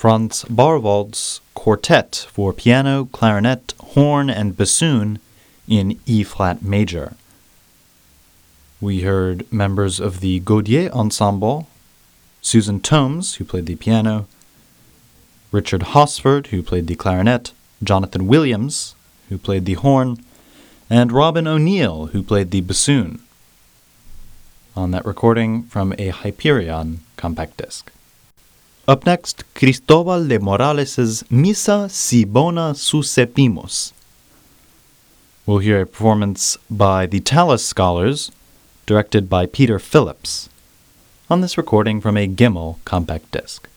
Franz Barwald's Quartet for piano, clarinet, horn, and bassoon in E-flat major. We heard members of the Gaudier Ensemble, Susan Tomes, who played the piano, Richard Hosford, who played the clarinet, Jonathan Williams, who played the horn, and Robin O'Neill, who played the bassoon, on that recording from a Hyperion compact disc. Up next, Cristobal de Morales' Missa si bona suscepimos. We'll hear a performance by the Tallis Scholars, directed by Peter Phillips, on this recording from a Gimmel compact disc.